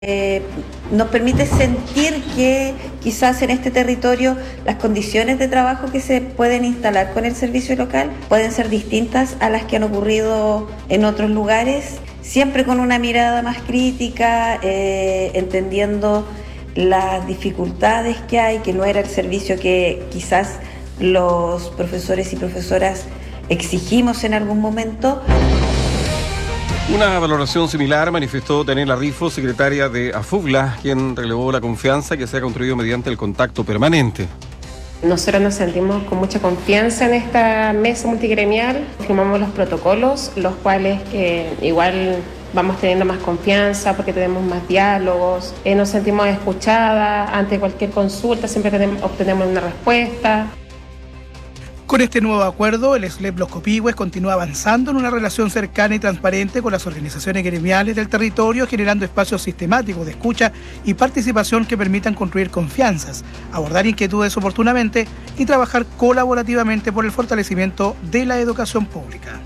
nos permite sentir que quizás en este territorio las condiciones de trabajo que se pueden instalar con el servicio local pueden ser distintas a las que han ocurrido en otros lugares, siempre con una mirada más crítica, entendiendo las dificultades que hay, que no era el servicio que quizás los profesores y profesoras exigimos en algún momento. Una valoración similar manifestó Daniela Rifo, secretaria de AFUGLA, quien relevó la confianza que se ha construido mediante el contacto permanente. Nosotros nos sentimos con mucha confianza en esta mesa multigremial, firmamos los protocolos, los cuales igual vamos teniendo más confianza porque tenemos más diálogos, nos sentimos escuchadas, ante cualquier consulta siempre obtenemos una respuesta. Con este nuevo acuerdo, el SLEP Los Copihue continúa avanzando en una relación cercana y transparente con las organizaciones gremiales del territorio, generando espacios sistemáticos de escucha y participación que permitan construir confianzas, abordar inquietudes oportunamente y trabajar colaborativamente por el fortalecimiento de la educación pública.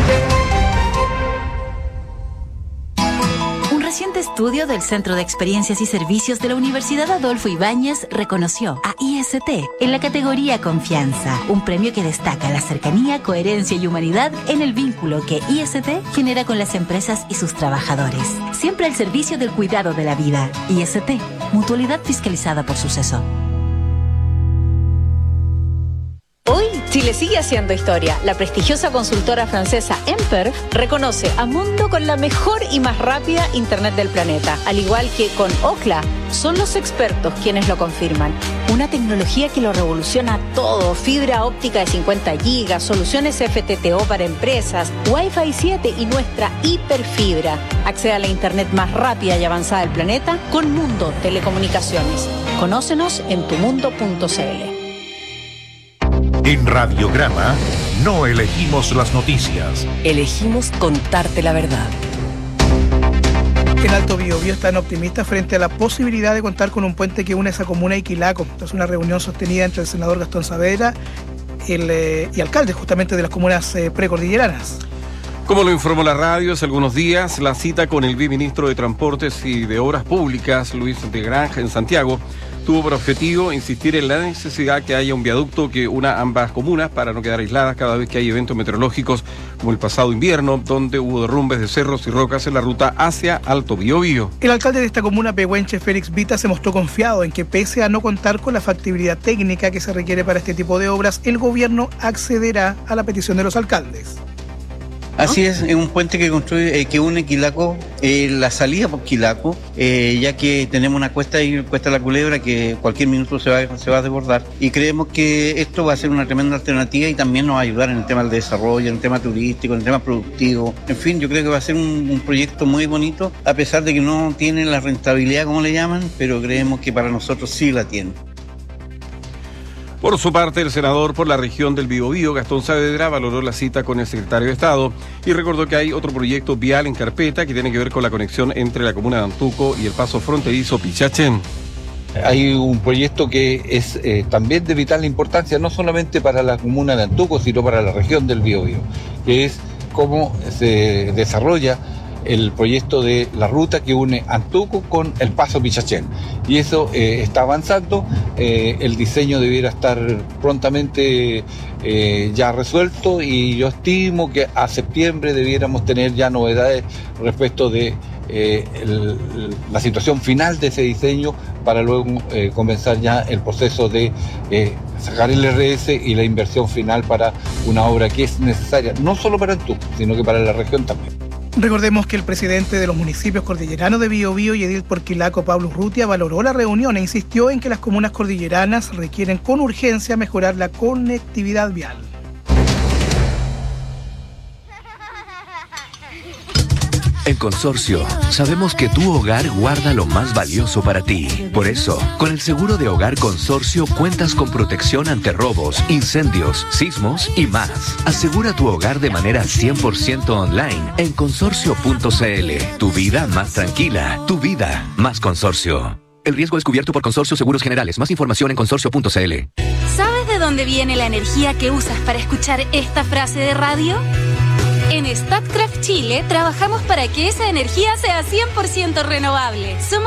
Un reciente estudio del Centro de Experiencias y Servicios de la Universidad Adolfo Ibáñez reconoció a IST en la categoría Confianza, un premio que destaca la cercanía, coherencia y humanidad en el vínculo que IST genera con las empresas y sus trabajadores. Siempre al servicio del cuidado de la vida. IST, mutualidad fiscalizada por Suceso. Hoy, Chile sigue haciendo historia. La prestigiosa consultora francesa Emper reconoce a Mundo con la mejor y más rápida Internet del planeta. Al igual que con Ookla, son los expertos quienes lo confirman. Una tecnología que lo revoluciona todo. Fibra óptica de 50 gigas, soluciones FTTO para empresas, Wi-Fi 7 y nuestra hiperfibra. Accede a la Internet más rápida y avanzada del planeta con Mundo Telecomunicaciones. Conócenos en tumundo.cl. En Radiograma no elegimos las noticias. Elegimos contarte la verdad. En Alto Biobío están optimistas frente a la posibilidad de contar con un puente que une esa comuna y Quilaco. Tras una reunión sostenida entre el senador Gastón Saavedra y alcaldes justamente de las comunas precordilleranas. Como lo informó la radio hace algunos días, la cita con el viceministro de Transportes y de Obras Públicas, Luis de Granja, en Santiago, tuvo por objetivo insistir en la necesidad que haya un viaducto que una ambas comunas para no quedar aisladas cada vez que hay eventos meteorológicos como el pasado invierno, donde hubo derrumbes de cerros y rocas en la ruta hacia Alto Biobío. El alcalde de esta comuna, pehuenche Félix Vita, se mostró confiado en que pese a no contar con la factibilidad técnica que se requiere para este tipo de obras, el gobierno accederá a la petición de los alcaldes. Así es un puente que construye, que une Quilaco, la salida por Quilaco, ya que tenemos una cuesta ahí, Cuesta La Culebra, que cualquier minuto se va a desbordar. Y creemos que esto va a ser una tremenda alternativa y también nos va a ayudar en el tema del desarrollo, en el tema turístico, en el tema productivo. En fin, yo creo que va a ser un proyecto muy bonito, a pesar de que no tiene la rentabilidad, como le llaman, pero creemos que para nosotros sí la tiene. Por su parte, el senador por la región del Biobío, Gastón Saavedra, valoró la cita con el secretario de Estado y recordó que hay otro proyecto vial en carpeta que tiene que ver con la conexión entre la comuna de Antuco y el paso fronterizo Pichachén. Hay un proyecto que es también de vital importancia, no solamente para la comuna de Antuco, sino para la región del Biobío, que es cómo se desarrolla el proyecto de la ruta que une Antuco con el paso Pichachén. Y eso está avanzando, el diseño debiera estar prontamente ya resuelto y yo estimo que a septiembre debiéramos tener ya novedades respecto de la situación final de ese diseño para luego comenzar ya el proceso de sacar el RS y la inversión final para una obra que es necesaria, no solo para Antuco, sino que para la región también. Recordemos que el presidente de los municipios cordilleranos de Biobío y edil por Quilaco, Pablo Urrutia, valoró la reunión e insistió en que las comunas cordilleranas requieren con urgencia mejorar la conectividad vial. En Consorcio, sabemos que tu hogar guarda lo más valioso para ti. Por eso, con el seguro de hogar Consorcio cuentas con protección ante robos, incendios, sismos y más. Asegura tu hogar de manera 100% online en consorcio.cl. Tu vida más tranquila, tu vida más Consorcio. El riesgo es cubierto por Consorcio Seguros Generales. Más información en consorcio.cl. ¿Sabes de dónde viene la energía que usas para escuchar esta frase de radio? En Statkraft Chile trabajamos para que esa energía sea 100% renovable. Somos